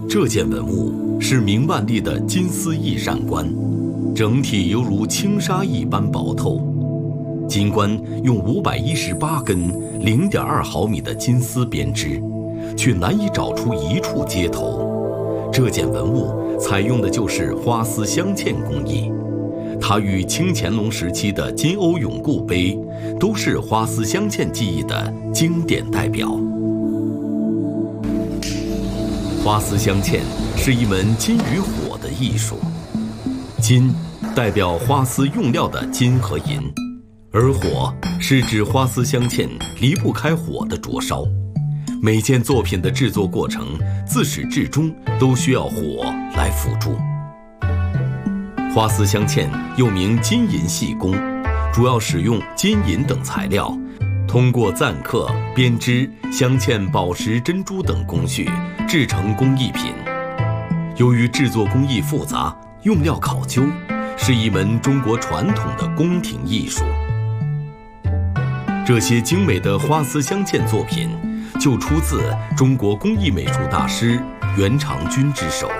这件文物是明万历的金丝翼扇冠，整体犹如轻纱一般薄透。金冠用518根0.2毫米的金丝编织，却难以找出一处接头。这件文物采用的就是花丝镶嵌工艺，它与清乾隆时期的金瓯永固杯都是花丝镶嵌技艺的经典代表。花丝镶嵌是一门金与火的艺术，金代表花丝用料的金和银，而火是指花丝镶嵌离不开火的灼烧。每件作品的制作过程自始至终都需要火来辅助。花丝镶嵌又名金银细工，主要使用金银等材料，通过錾刻、编织、镶嵌宝石、珍珠等工序制成工艺品。由于制作工艺复杂，用料考究，是一门中国传统的宫廷艺术。这些精美的花丝镶嵌作品就出自中国工艺美术大师袁长军之手。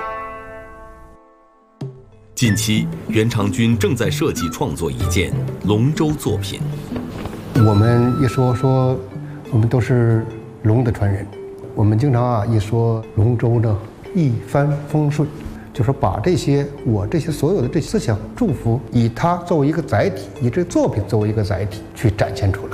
近期，袁长军正在设计创作一件龙舟作品。 我们一说我们都是龙的传人，我们经常一说龙舟呢一帆风顺，就说把这些所有的这思想祝福，以它作为一个载体，以这作品作为一个载体去展现出来。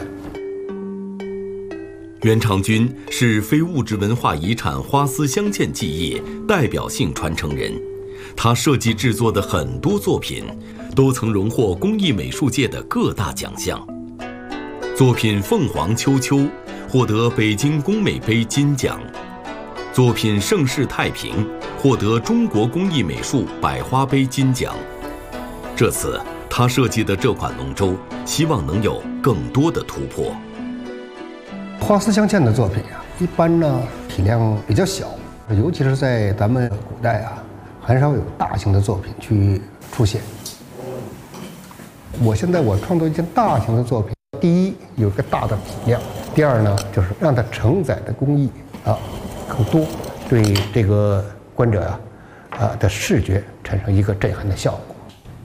袁长军是非物质文化遗产花丝镶嵌技艺代表性传承人，他设计制作的很多作品都曾荣获工艺美术界的各大奖项。作品《凤凰秋秋》获得北京工美杯金奖，作品《盛世太平》获得中国工艺美术百花杯金奖。这次他设计的这款龙舟，希望能有更多的突破。 花丝镶嵌的作品一般呢体量比较小，尤其是在咱们古代很少有大型的作品去出现。我现在创作一件大型的作品，第一有个大的体量，第二呢就是让它承载的工艺更多，对这个观者的视觉产生一个震撼的效果。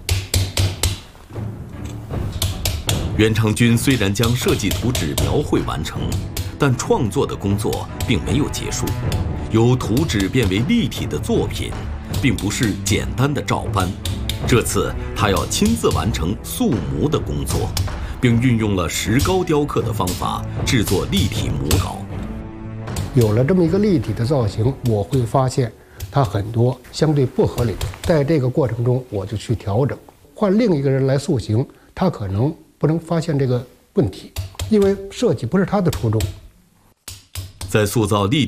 袁长军虽然将设计图纸描绘完成，但创作的工作并没有结束。由图纸变为立体的作品，并不是简单的照搬。这次他要亲自完成塑模的工作，并运用了石膏雕刻的方法制作立体模稿。 有了这么一个立体的造型，我会发现它很多相对不合理，在这个过程中我就去调整，换另一个人来塑形，他可能不能发现这个问题，因为设计不是他的初衷。 在塑造立体